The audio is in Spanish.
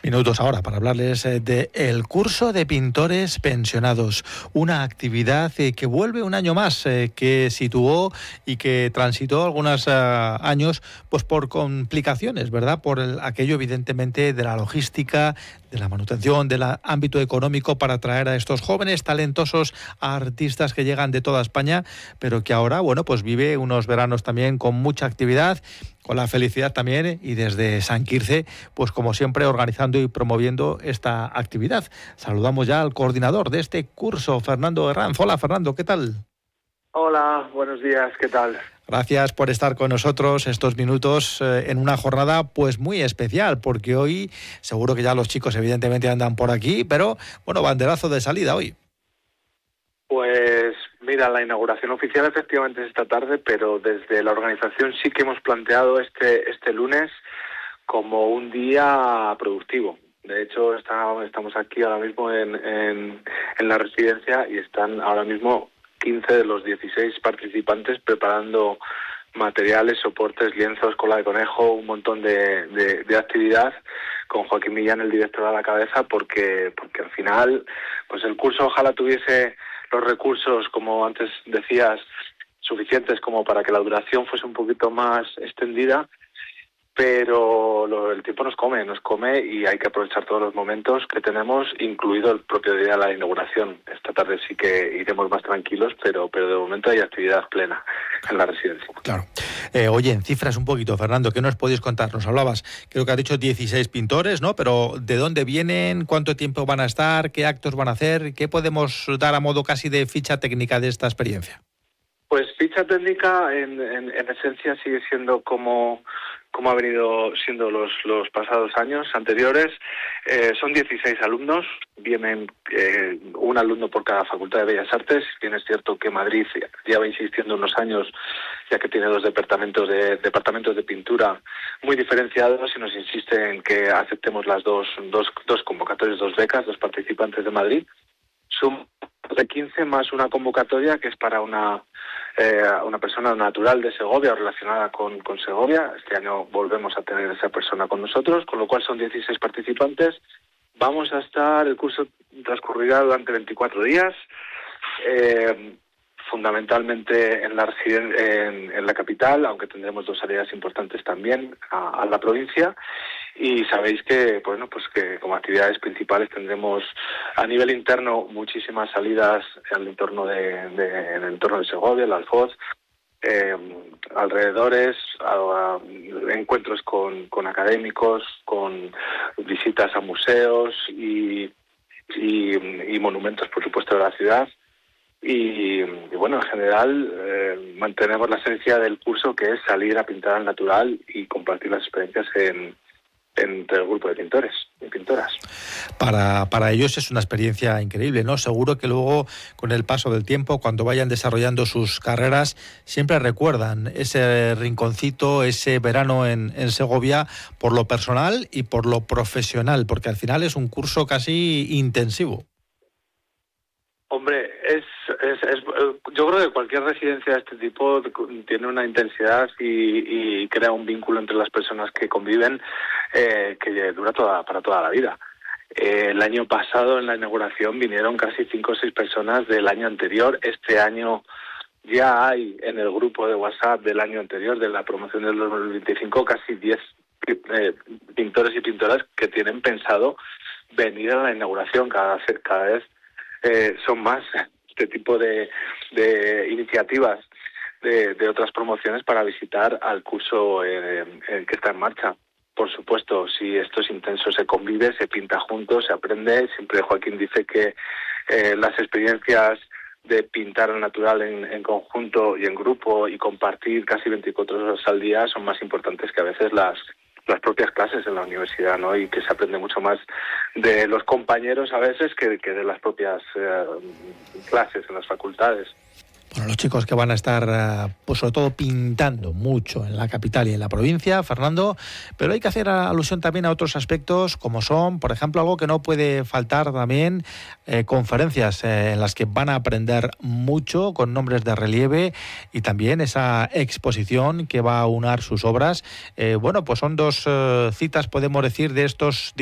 Minutos ahora para hablarles del curso de pintores pensionados, una actividad que vuelve un año más, que situó y que transitó algunos años pues por complicaciones, ¿verdad? Por aquello evidentemente de la logística, de la manutención, del ámbito económico para atraer a estos jóvenes talentosos artistas que llegan de toda España, pero que ahora, bueno, pues vive unos veranos también con mucha actividad, con la felicidad también, y desde San Quirce, pues como siempre, organizando y promoviendo esta actividad. Saludamos ya al coordinador de este curso, Fernando Herranz. Hola, Fernando, ¿qué tal? Hola, buenos días, ¿qué tal? Gracias por estar con nosotros estos minutos en una jornada pues muy especial, porque hoy seguro que ya los chicos evidentemente andan por aquí, pero bueno, banderazo de salida hoy. Pues mira, la inauguración oficial efectivamente es esta tarde, pero desde la organización sí que hemos planteado este lunes como un día productivo. De hecho, estamos aquí ahora mismo en la residencia y están ahora mismo 15 de los 16 participantes preparando materiales, soportes, lienzos, cola de conejo, un montón de actividad, con Joaquín Millán, el director, a la cabeza, porque al final pues el curso ojalá tuviese los recursos, como antes decías, suficientes como para que la duración fuese un poquito más extendida, pero el tiempo nos come y hay que aprovechar todos los momentos que tenemos, incluido el propio día de la inauguración. Esta tarde sí que iremos más tranquilos, pero de momento hay actividad plena en la residencia. Claro. Oye, en cifras un poquito, Fernando, ¿qué nos podéis contar? Nos hablabas, creo que has dicho 16 pintores, ¿no? Pero ¿de dónde vienen? ¿Cuánto tiempo van a estar? ¿Qué actos van a hacer? ¿Qué podemos dar a modo casi de ficha técnica de esta experiencia? Pues ficha técnica en esencia sigue siendo como ha venido siendo los pasados años anteriores. Son 16 alumnos, vienen un alumno por cada Facultad de Bellas Artes. Bien es cierto que Madrid lleva insistiendo unos años, ya que tiene dos departamentos de pintura muy diferenciados, y nos insiste en que aceptemos las dos convocatorias, dos becas, dos participantes de Madrid. Son de 15 más una convocatoria que es para una persona natural de Segovia o relacionada con Segovia. Este año volvemos a tener esa persona con nosotros, con lo cual son 16 participantes. El curso transcurrirá durante 24 días, fundamentalmente en la capital, aunque tendremos dos salidas importantes también a la provincia. Y sabéis que que como actividades principales tendremos a nivel interno muchísimas salidas en el entorno de Segovia, el Alfoz, alrededores, encuentros con académicos, con visitas a museos y monumentos, por supuesto, de la ciudad. Y bueno, en general mantenemos la esencia del curso, que es salir a pintar al natural y compartir las experiencias entre el grupo de pintores y pintoras. Para ellos es una experiencia increíble, ¿no? Seguro que luego, con el paso del tiempo, cuando vayan desarrollando sus carreras, siempre recuerdan ese rinconcito, ese verano en Segovia, por lo personal y por lo profesional, porque al final es un curso casi intensivo. Hombre, yo creo que cualquier residencia de este tipo tiene una intensidad y crea un vínculo entre las personas que conviven que dura para toda la vida. El año pasado, en la inauguración, vinieron casi 5 o 6 personas del año anterior. Este año ya hay en el grupo de WhatsApp del año anterior, de la promoción del 2025, casi 10 pintores y pintoras que tienen pensado venir a la inauguración. Cada vez son más este tipo de iniciativas de otras promociones para visitar al curso que está en marcha. Por supuesto, si esto es intenso, se convive, se pinta juntos, se aprende. Siempre Joaquín dice que las experiencias de pintar al natural en conjunto y en grupo y compartir casi 24 horas al día son más importantes que a veces las propias clases en la universidad, ¿no? Y que se aprende mucho más de los compañeros a veces que de las propias clases en las facultades. Bueno, los chicos que van a estar, pues sobre todo pintando mucho en la capital y en la provincia, Fernando, pero hay que hacer alusión también a otros aspectos, como son, por ejemplo, algo que no puede faltar también, conferencias en las que van a aprender mucho con nombres de relieve, y también esa exposición que va a aunar sus obras. Bueno, pues son dos citas, podemos decir, de estos